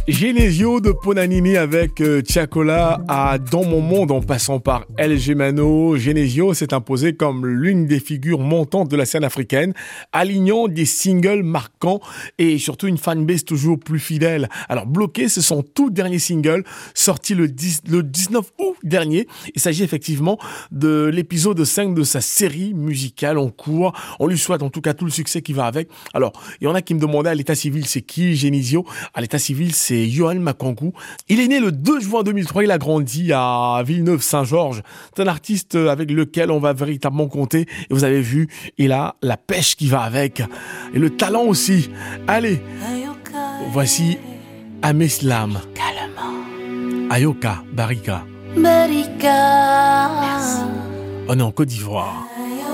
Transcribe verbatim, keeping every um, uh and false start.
Genesio de Ponanini avec euh, Tiakola à Dans mon monde en passant par El Gemano. Genesio s'est imposé comme l'une des figures montantes de la scène africaine, alignant des singles marquants et surtout une fanbase toujours plus fidèle. Alors Bloqué, c'est son tout dernier single sorti le, dix, le dix-neuf août dernier. Il s'agit effectivement de l'épisode cinq de sa série musicale en cours. On lui souhaite en tout cas tout le succès qui va avec. Alors, il y en a qui me demandaient à l'état civil, c'est qui Genesio? À l'état civil, c'est C'est Johan Makankou. Il est né le deux juin deux mille trois, il a grandi à Villeneuve-Saint-Georges. C'est un artiste avec lequel on va véritablement compter. Et vous avez vu, il a la pêche qui va avec. Et le talent aussi. Allez, voici Ameslam. Ayoka Barika. Barika. On est en Côte d'Ivoire.